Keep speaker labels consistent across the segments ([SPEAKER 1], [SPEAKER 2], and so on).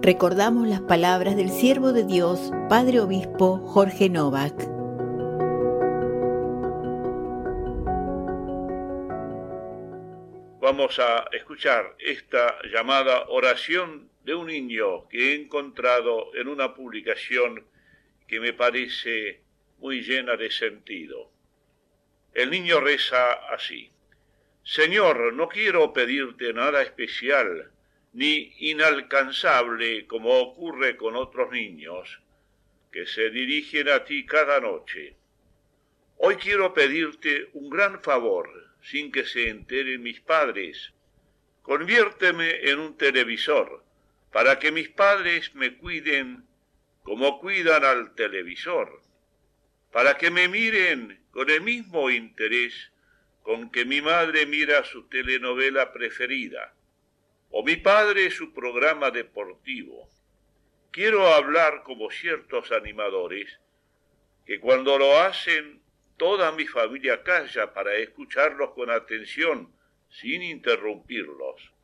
[SPEAKER 1] recordamos las palabras del siervo de Dios, Padre Obispo Jorge Novak.
[SPEAKER 2] Vamos a escuchar esta llamada oración de un niño que he encontrado en una publicación que me parece muy llena de sentido. El niño reza así: Señor, no quiero pedirte nada especial ni inalcanzable como ocurre con otros niños que se dirigen a ti cada noche. Hoy quiero pedirte un gran favor sin que se enteren mis padres. Conviérteme en un televisor para que mis padres me cuiden como cuidan al televisor, para que me miren con el mismo interés con que mi madre mira su telenovela preferida, o mi padre su programa deportivo. Quiero hablar como ciertos animadores, que cuando lo hacen, toda mi familia calla para escucharlos con atención, sin interrumpirlos.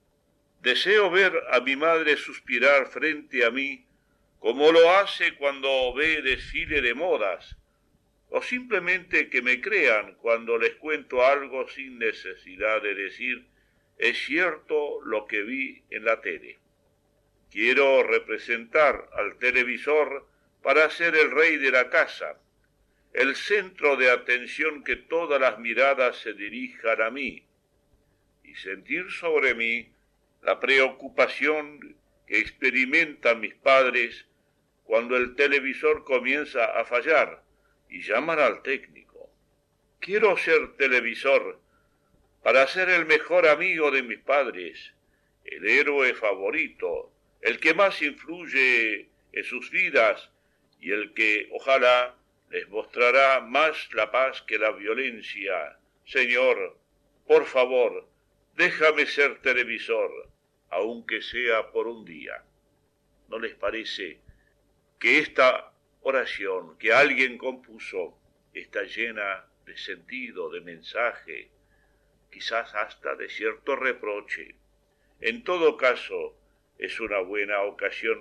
[SPEAKER 2] Deseo ver a mi madre suspirar frente a mí, como lo hace cuando ve desfile de modas, o simplemente que me crean cuando les cuento algo sin necesidad de decir, es cierto lo que vi en la tele. Quiero representar al televisor para ser el rey de la casa, el centro de atención que todas las miradas se dirijan a mí, y sentir sobre mí la preocupación que experimentan mis padres cuando el televisor comienza a fallar y llaman al técnico. Quiero ser televisor para ser el mejor amigo de mis padres, el héroe favorito, el que más influye en sus vidas y el que, ojalá, les mostrará más la paz que la violencia. Señor, por favor, déjame ser televisor, aunque sea por un día. ¿No les parece que esta oración que alguien compuso está llena de sentido, de mensaje, quizás hasta de cierto reproche? En todo caso, es una buena ocasión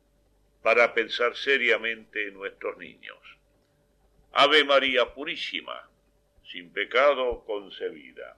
[SPEAKER 2] para pensar seriamente en nuestros niños. Ave María Purísima, sin pecado concebida.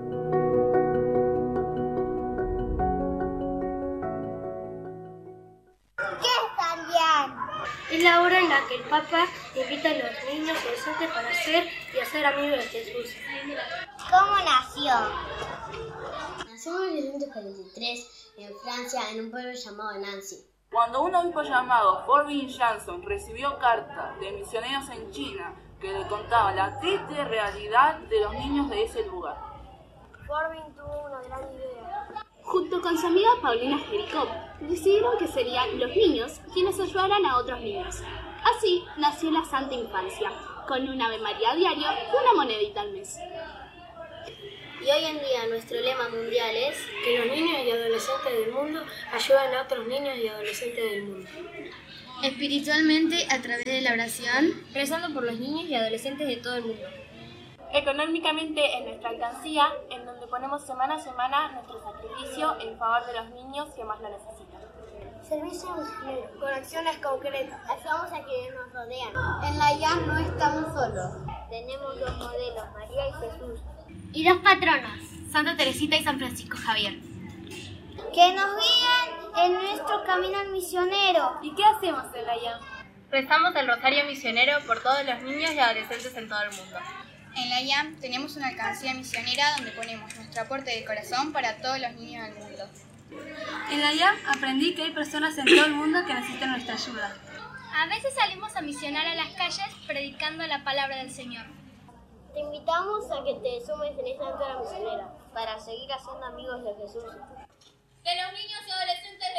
[SPEAKER 3] ¿Qué es también?
[SPEAKER 4] Es la hora en la que el Papa invita a los niños y adolescentes para ser y hacer amigos de Jesús.
[SPEAKER 3] ¿Cómo nació?
[SPEAKER 5] Nació en 1943 en Francia, en un pueblo llamado Nancy.
[SPEAKER 6] Cuando un obispo llamado Forbin Jansson recibió cartas de misioneros en China que le contaban la triste realidad de los niños de ese lugar.
[SPEAKER 4] Forbin tuvo una gran idea.
[SPEAKER 7] Junto con su amiga Paulina Jericó, decidieron que serían los niños quienes ayudaran a otros niños. Así nació la Santa Infancia, con un Ave María diario y una monedita al mes.
[SPEAKER 4] Y hoy en día nuestro lema mundial es que los niños y adolescentes del mundo ayuden a otros niños y adolescentes del mundo.
[SPEAKER 5] Espiritualmente, a través de la oración,
[SPEAKER 4] Rezando por los niños y adolescentes de todo el mundo.
[SPEAKER 8] Económicamente en nuestra alcancía, en donde ponemos semana a semana nuestro sacrificio en favor de los niños que más lo necesitan.
[SPEAKER 4] Servicio misionero, con acciones concretas.
[SPEAKER 3] Ayudamos a quienes nos rodean.
[SPEAKER 5] en la IAM no estamos solos.
[SPEAKER 3] Tenemos dos modelos, María y Jesús.
[SPEAKER 7] Y dos patronos, Santa Teresita y San Francisco Javier.
[SPEAKER 3] Que nos guían en nuestro camino misionero.
[SPEAKER 8] ¿Y qué hacemos en la IAM?
[SPEAKER 7] Rezamos el Rosario Misionero por todos los niños y adolescentes en todo el mundo.
[SPEAKER 9] En la IAM tenemos una alcancía misionera donde ponemos nuestro aporte de corazón para todos los niños del mundo.
[SPEAKER 8] En la IAM aprendí que hay personas en todo el mundo que necesitan nuestra ayuda.
[SPEAKER 7] A veces salimos a misionar a las calles predicando la palabra del Señor.
[SPEAKER 3] Te invitamos a que te sumes en esta aventura misionera para seguir haciendo amigos de Jesús.
[SPEAKER 7] Que los niños y adolescentes